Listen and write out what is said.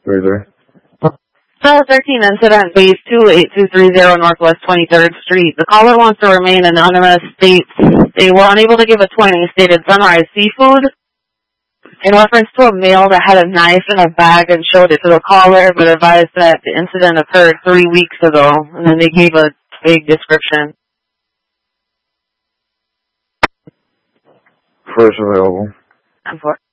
Right there. 13 incident base 28230 Northwest 23rd Street. The caller wants to remain anonymous. States they were unable to give a 20. Stated Sunrise Seafood in reference to a male that had a knife in a bag and showed it to the caller, but advised that the incident occurred 3 weeks ago. And then they gave a vague description. First available. And for